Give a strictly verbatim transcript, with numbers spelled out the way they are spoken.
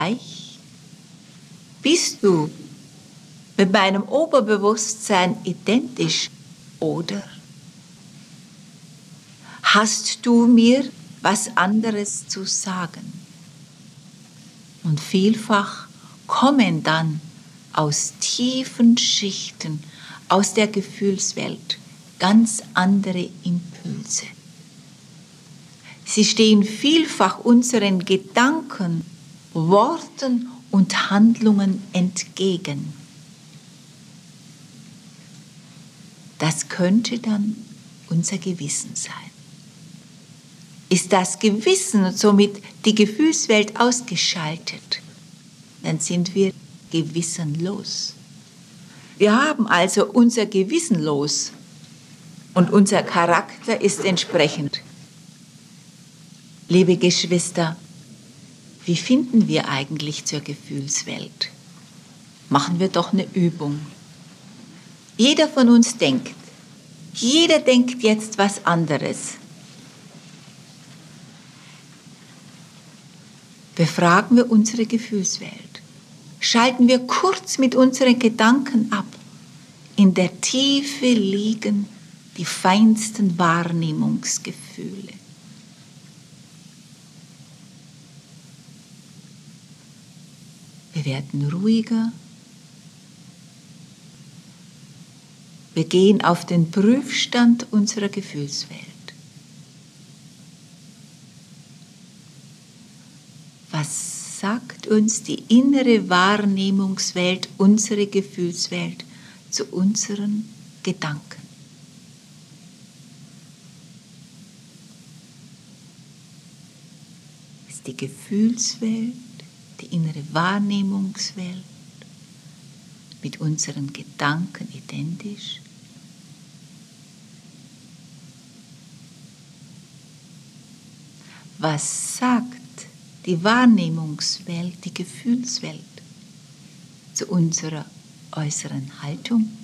gleich? Bist du mit meinem Oberbewusstsein identisch, oder hast du mir was anderes zu sagen? Und vielfach kommen dann aus tiefen Schichten, aus der Gefühlswelt, ganz andere Impulse. Sie stehen vielfach unseren Gedanken, Worten und Handlungen entgegen. Das könnte dann unser Gewissen sein. Ist das Gewissen und somit die Gefühlswelt ausgeschaltet, dann sind wir gewissenlos. Wir haben also unser Gewissen los und unser Charakter ist entsprechend. Liebe Geschwister, wie finden wir eigentlich zur Gefühlswelt? Machen wir doch eine Übung. Jeder von uns denkt. Jeder denkt jetzt was anderes. Befragen wir unsere Gefühlswelt. Schalten wir kurz mit unseren Gedanken ab. In der Tiefe liegen die feinsten Wahrnehmungsgefühle. Wir werden ruhiger. Wir gehen auf den Prüfstand unserer Gefühlswelt. Was sagt uns die innere Wahrnehmungswelt, unsere Gefühlswelt zu unseren Gedanken? Ist die Gefühlswelt, die innere Wahrnehmungswelt mit unseren Gedanken identisch? Was sagt die Wahrnehmungswelt, die Gefühlswelt zu unserer äußeren Haltung?